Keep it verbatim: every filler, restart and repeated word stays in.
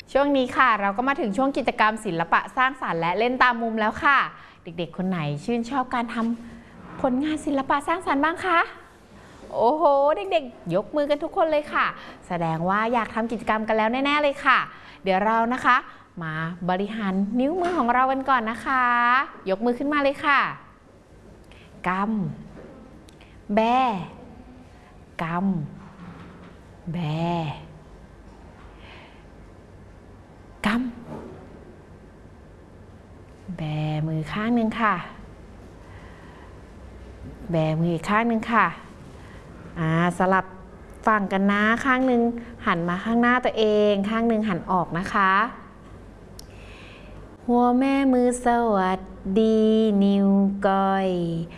ช่วงนี้ค่ะเราก็มาถึงช่วงกิจกรรมศิลปะสร้างสรรค์และเล่นตามมุมแล้วค่ะเด็กๆคนไหนชื่นชอบการทำผลงานศิลปะสร้างสรรค์บ้างคะโอ้โหเด็กๆยกมือกันทุกคนเลยค่ะแสดงว่าอยากทำกิจกรรมกันแล้วแน่ๆเลยค่ะเดี๋ยวเรานะคะมาบริหารนิ้วมือของเรากันก่อนนะคะยกมือขึ้นมาเลยค่ะกำแบกำแบกำแบมือข้างหนึ่งค่ะแบมืออีกข้างหนึ่งค่ะอ่าสลับฝั่งกันนะข้างหนึ่งหันมาข้างหน้าตัวเองข้างหนึ่งหันออกนะคะหัวแม่มือสวัสดีนิ้วก้อย